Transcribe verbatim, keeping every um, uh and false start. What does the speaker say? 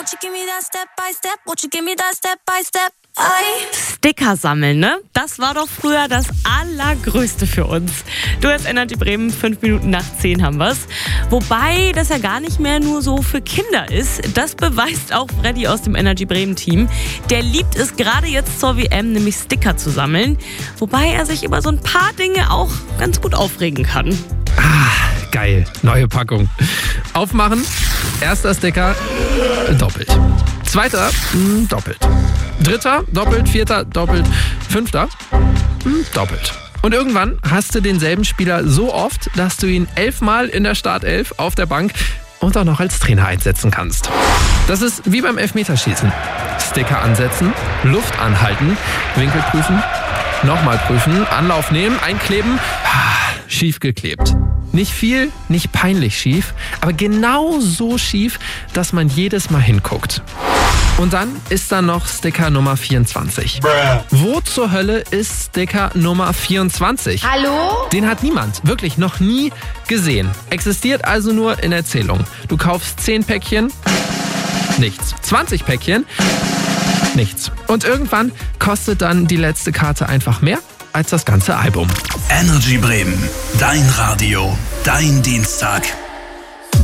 you give me that step by step? Won't you give me that step by step? Sticker sammeln, ne? Das war doch früher das Allergrößte für uns. Du hast Energy Bremen, fünf Minuten nach zehn haben wir's. Wobei das ja gar nicht mehr nur so für Kinder ist. Das beweist auch Freddy aus dem Energy Bremen Team. Der liebt es gerade jetzt zur W M, nämlich Sticker zu sammeln. Wobei er sich über so ein paar Dinge auch ganz gut aufregen kann. Ah, geil. Neue Packung. Aufmachen. Erster Sticker, doppelt. Zweiter, mh, doppelt. Dritter, doppelt. Vierter, doppelt. Fünfter, mh, doppelt. Und irgendwann hast du denselben Spieler so oft, dass du ihn elfmal in der Startelf auf der Bank und auch noch als Trainer einsetzen kannst. Das ist wie beim Elfmeterschießen. Sticker ansetzen, Luft anhalten, Winkel prüfen, nochmal prüfen, Anlauf nehmen, einkleben, schief geklebt. Nicht viel, nicht peinlich schief, aber genau so schief, dass man jedes Mal hinguckt. Und dann ist da noch Sticker Nummer vierundzwanzig. Wo zur Hölle ist Sticker Nummer vierundzwanzig? Hallo? Den hat niemand, wirklich noch nie gesehen. Existiert also nur in Erzählung. Du kaufst zehn Päckchen, nichts. zwanzig Päckchen, nichts. Und irgendwann kostet dann die letzte Karte einfach mehr als das ganze Album. Energy Bremen, dein Radio, dein Dienstag.